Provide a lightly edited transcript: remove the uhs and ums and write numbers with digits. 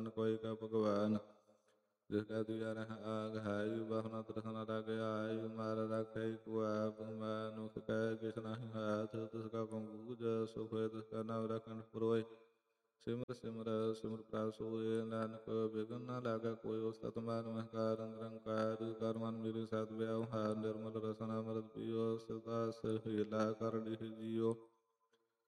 ਬਿਨ ਕੋਈ ਕਾ ਭਗਵਾਨ। ਜਿਸ ਕਾ ਦੂਜਾ ਰਹ ਆਗ ਹਾਇ ਬਹੁਨਾ ਤ੍ਰਿਸ਼ਨ ਰਗ ਆਇ ਮਾਰ ਰਾਖੈ ਕੋ ਆਪ ਮਨੁਖ ਕੈ ਕਿਛ ਨਾਹਿ ਹਾਥ ਤਿਸ ਕਾ ਪੰਗੂਜ ਸੁਖ ਹੋਇ ਤਿਸ ਕਾ ਨਾਮ ਰਖਣ ਪਰੋਇ। ਸਿਮਰ ਸਿਮਰ ਸਿਮਰ ਪ੍ਰਭ ਸੋਇ ਨਾਨਕ ਬਿਘਨ ਨ ਲਾਗੈ ਕੋਈ। ਸਤਿ ਨਮਸਕਾਰ ਨਿਰੰਕਾਰ ਕਰ ਮਨ ਮੇਰੇ ਸਤਿ ਵਿਆਹੁ ਹਾਰ ਨਿਰਮਲ ਰਸਨਾ ਅੰਮ੍ਰਿਤ ਪੀਓ ਸਿਦਾ ਹੀਲਾ ਕਰ ਲਿਖ ਜੀਓ।